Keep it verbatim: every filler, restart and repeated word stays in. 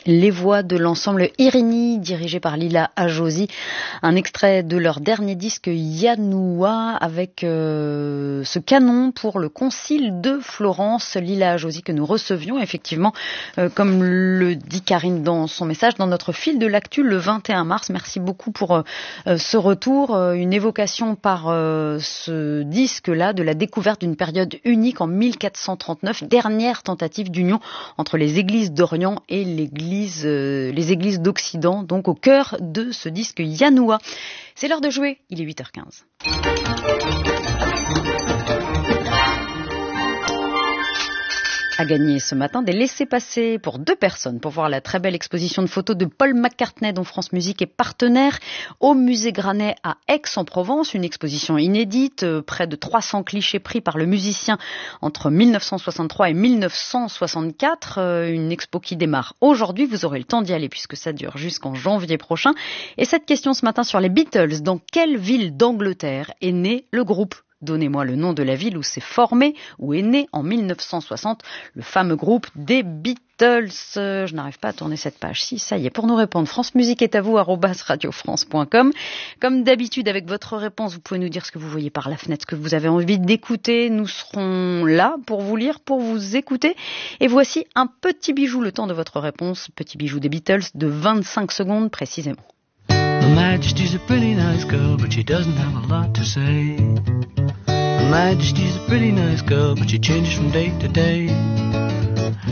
Les voix de l'ensemble Irini, dirigé par Lila Ajosi, un extrait de leur dernier disque Yanoua avec euh, ce canon pour le concile de Florence. Lila Ajosi que nous recevions effectivement, euh, comme le dit Karine dans son message, dans notre fil de l'actu le vingt et un mars. Merci beaucoup pour euh, ce retour, euh, une évocation par euh, ce disque-là de la découverte d'une période unique en mille quatre cent trente-neuf, dernière tentative d'union entre les églises d'Orient et l'église Euh, les églises d'Occident, donc au cœur de ce disque Yanoua. C'est l'heure de jouer, il est huit heures quinze. À gagner ce matin des laissez-passer pour deux personnes pour voir la très belle exposition de photos de Paul McCartney dont France Musique est partenaire au musée Granet à Aix-en-Provence, une exposition inédite, près de trois cents clichés pris par le musicien entre mille neuf cent soixante-trois et mille neuf cent soixante-quatre, une expo qui démarre aujourd'hui, vous aurez le temps d'y aller puisque ça dure jusqu'en janvier prochain. Et cette question ce matin sur les Beatles, dans quelle ville d'Angleterre est né le groupe ? Donnez-moi le nom de la ville où s'est formé, où est né en mille neuf cent soixante le fameux groupe des Beatles. Je n'arrive pas à tourner cette page. Si, ça y est. Pour nous répondre, France Musique est à vous, arobase radio france point com. Comme d'habitude, avec votre réponse, vous pouvez nous dire ce que vous voyez par la fenêtre, ce que vous avez envie d'écouter. Nous serons là pour vous lire, pour vous écouter. Et voici un petit bijou, le temps de votre réponse. Petit bijou des Beatles de vingt-cinq secondes précisément. Her Majesty's a pretty nice girl, but she doesn't have a lot to say. Her Majesty's a pretty nice girl, but she changes from day to day.